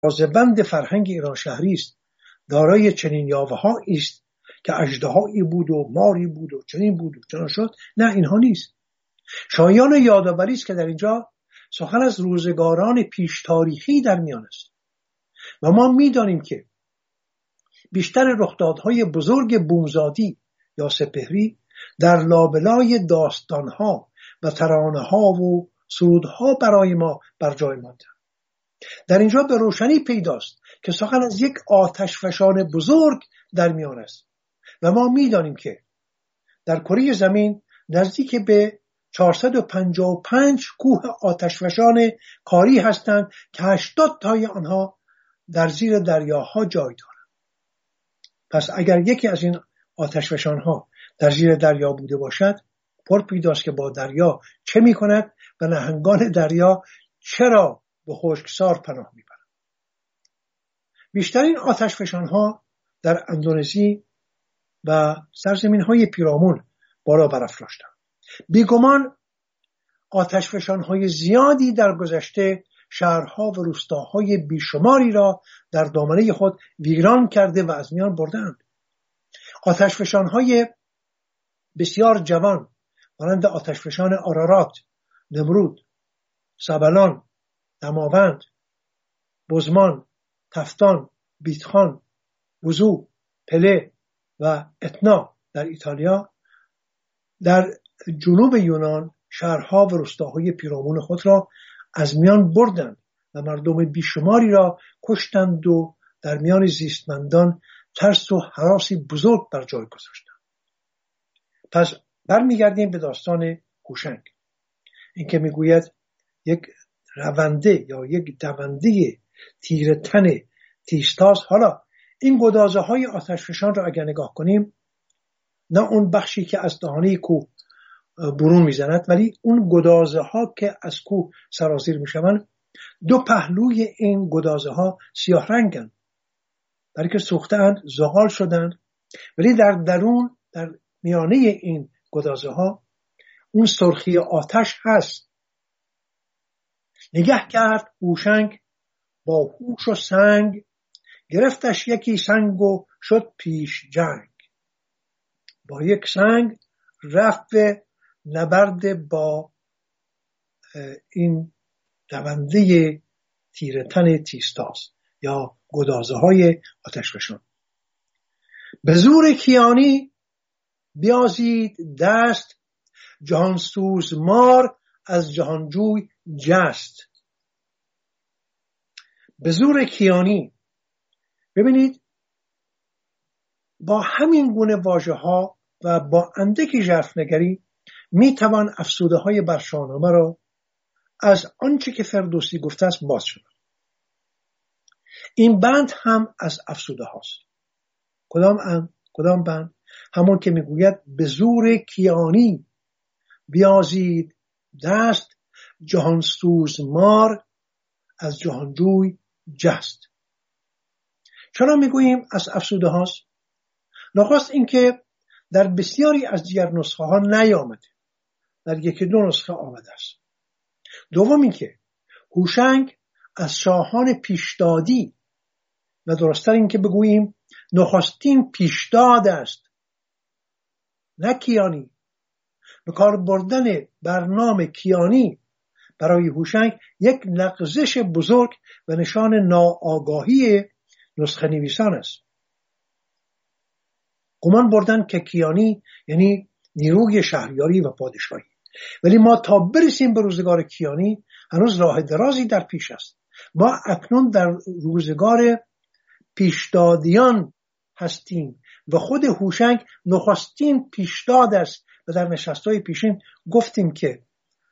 رازبند فرهنگ ایران شهری است، دارای چنین یاوه‌ها است که اژدهایی بود و ماری بود و چنین بود و چنان شد. نه، اینها نیست. شایان یادآوری است که در اینجا سخن از روزگاران پیش تاریخی در میان است و ما می‌دانیم که بیشتر رخدادهای بزرگ بومزادی یا سپهری در لابلای داستانها و ترانه‌ها و سرودها برای ما بر جای مانده. در اینجا به روشنی پیداست که سخن از یک آتشفشان بزرگ در میان است و ما می‌دانیم که در کره زمین نزدیک به 455 کوه آتشفشان کاری هستند که 80 تای آنها در زیر دریاها جای دارند. پس اگر یکی از این آتشفشانها در زیر دریا بوده باشد، پر پیداست که با دریا چه می کند و نهنگان دریا چرا به خشکسار پناه می برند. بیشترین آتشفشانها در اندونزی و سرزمین‌های پیرامون بالا برافراشتند. بیگمان آتشفشان‌های زیادی در گذشته شهرها و روستاهای بیشماری را در دامنه خود ویران کرده و از میان بردند. آتشفشان‌های بسیار جوان مانند آتشفشان آرارات، نمرود، سبلان، دماوند، بزمان، تفتان، بیتخان، وزو، پله و اتنا در ایتالیا در جنوب یونان شهرها و روستاهای پیرامون خود را از میان بردند و مردم بیشماری را کشتند و در میان زیستمندان ترس و هراسی بزرگ بر جای گذاشتند. پس برمیگردیم به داستان هوشنگ. این که میگوید یک رونده یا یک دونده تیر تن تیستاس. حالا این گدازه های آتشفشان را اگر نگاه کنیم، نه اون بخشی که از دهانه کوه برون میزند، ولی اون گدازه ها که از کوه سرازیر میشوند، دو پهلوی این گدازه ها سیاه رنگند، برای که سوختند، زغال شدند، ولی در درون، در میانه این گدازه ها اون سرخی آتش هست. نگه کرد هوشنگ با هوش و سنگ، گرفتش یکی سنگ و شد پیش جنگ. با یک سنگ رفت به نبرد با این دونده تیرتن تیستاس یا گدازه های آتشفشان. به زور کیانی بیازید دست، جهانسوز مار از جهانجوی جست. به زور کیانی، ببینید با همین گونه واژه ها و با اندکی ژرفنگری می توان افسوده های بر شاهنامه را از آنچه که فردوسی گفته است باز شد. این بند هم از افسوده هاست. کدام بند؟ همون که میگوید به زور کیانی بیازید دست، جهانسوز مار از جهانجوی جست. چرا میگوییم از افسوده هاست؟ نخست اینکه در بسیاری از دیگر نسخه ها نیامده، در یکی دو نسخه آمده است. دوم اینکه هوشنگ از شاهان پیشدادی و درست‌تر این که بگوییم نخستین پیشداد است، نه کیانی. به کار بردن برنامه کیانی برای هوشنگ یک لغزش بزرگ و نشان ناآگاهی نسخه نویسان است. گمان بردن که کیانی یعنی نیروی شهریاری و پادشاهی، ولی ما تا برسیم به روزگار کیانی هنوز راه درازی در پیش است. ما اکنون در روزگار پیشدادیان هستیم و خود هوشنگ نخستین پیشداد است و در نشست‌های پیشین گفتیم که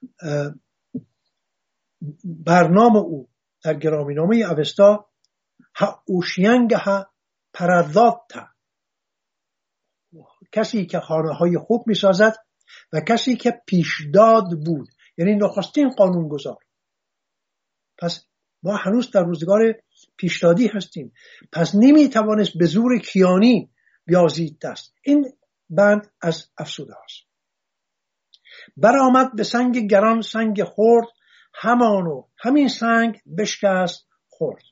برنامه او در گرامینامه اوستا هوشینگ پردادتا، کسی که خانه‌های خوب می‌سازد و کسی که پیشداد بود، یعنی نخستین قانونگذار. پس ما هنوز در روزگار پیشدادی هستیم، پس نمیتوانست به زور کیانی بیازید دست. این بند از افسوده هاست. برآمد به سنگ گران سنگ خرد، همانو همین سنگ بشکست خورد.